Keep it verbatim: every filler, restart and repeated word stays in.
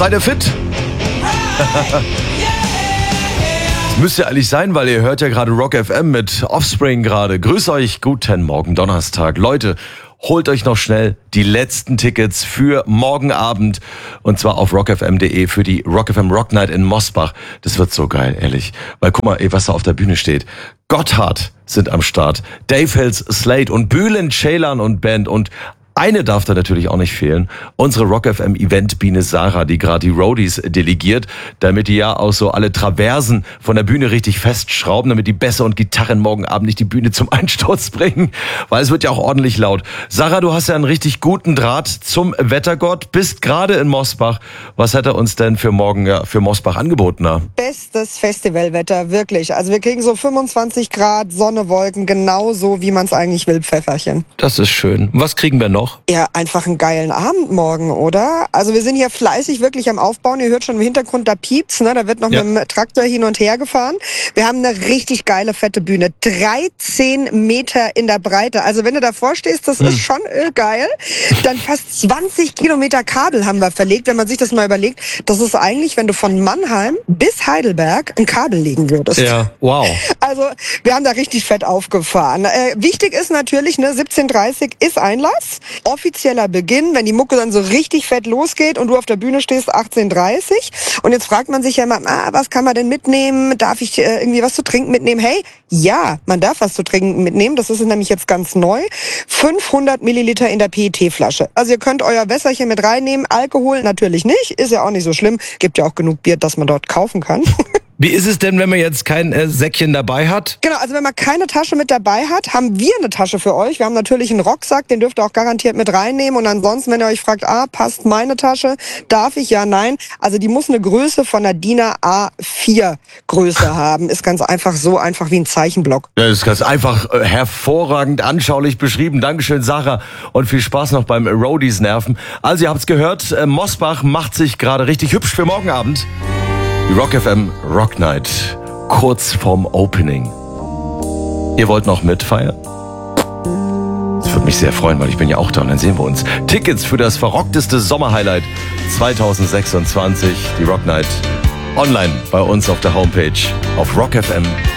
Seid ihr fit? Müsste eigentlich sein, weil ihr hört ja gerade Rock F M mit Offspring gerade. Grüß euch, guten Morgen, Donnerstag. Leute, holt euch noch schnell die letzten Tickets für morgen Abend. Und zwar auf rock f m punkt d e für die Rock F M Rock Night in Mosbach. Das wird so geil, ehrlich. Weil guck mal, ey, was da auf der Bühne steht. Gotthard sind am Start. Dave Hells, Slade und Bülent Ceylan und Band. Und eine darf da natürlich auch nicht fehlen. Unsere Rock F M Eventbiene Sarah, die gerade die Roadies delegiert, damit die ja auch so alle Traversen von der Bühne richtig festschrauben, damit die Bässe und Gitarren morgen Abend nicht die Bühne zum Einsturz bringen, weil es wird ja auch ordentlich laut. Sarah, du hast ja einen richtig guten Draht zum Wettergott, bist gerade in Mosbach. Was hat er uns denn für morgen ja, für Mosbach angeboten? Na? Bestes Festivalwetter, wirklich. Also wir kriegen so fünfundzwanzig Grad, Sonne, Wolken, genauso wie man es eigentlich will, Pfefferchen. Das ist schön. Was kriegen wir noch? Ja, einfach einen geilen Abend morgen, oder? Also wir sind hier fleißig wirklich am Aufbauen. Ihr hört schon im Hintergrund, da piept's, ne? Da wird noch ja. mit dem Traktor hin und her gefahren. Wir haben eine richtig geile, fette Bühne. dreizehn Meter in der Breite. Also wenn du davor stehst, das hm. ist schon äh, geil. Dann fast zwanzig Kilometer Kabel haben wir verlegt. Wenn man sich das mal überlegt, das ist eigentlich, wenn du von Mannheim bis Heidelberg ein Kabel legen würdest. Ja, wow. Also wir haben da richtig fett aufgefahren. Äh, wichtig ist natürlich, ne, siebzehn Uhr dreißig ist Einlass. Offizieller Beginn, wenn die Mucke dann so richtig fett losgeht und du auf der Bühne stehst, achtzehn Uhr dreißig. Und jetzt fragt man sich ja immer, ah, was kann man denn mitnehmen? Darf ich äh, irgendwie was zu trinken mitnehmen? Hey, ja, man darf was zu trinken mitnehmen. Das ist nämlich jetzt ganz neu. fünfhundert Milliliter in der P E T-Flasche. Also ihr könnt euer Wässerchen mit reinnehmen. Alkohol natürlich nicht. Ist ja auch nicht so schlimm. Gibt ja auch genug Bier, das man dort kaufen kann. Wie ist es denn, wenn man jetzt kein äh, Säckchen dabei hat? Genau, also wenn man keine Tasche mit dabei hat, haben wir eine Tasche für euch. Wir haben natürlich einen Rucksack, den dürft ihr auch garantiert mit reinnehmen. Und ansonsten, wenn ihr euch fragt, ah, passt meine Tasche, darf ich? Ja, nein. Also die muss eine Größe von der D I N A vier Größe haben. Ist ganz einfach, so einfach wie ein Zeichenblock. Ja, das ist ganz einfach äh, hervorragend anschaulich beschrieben. Dankeschön, Sarah. Und viel Spaß noch beim Roadies nerven. Also ihr habt's gehört, äh, Mosbach macht sich gerade richtig hübsch für morgen Abend. Die Rock F M Rock Night, kurz vorm Opening. Ihr wollt noch mitfeiern? Das würde mich sehr freuen, weil ich bin ja auch da und dann sehen wir uns. Tickets für das verrockteste Sommerhighlight zwanzig sechsundzwanzig, die Rock Night, online bei uns auf der Homepage auf rock f m punkt d e.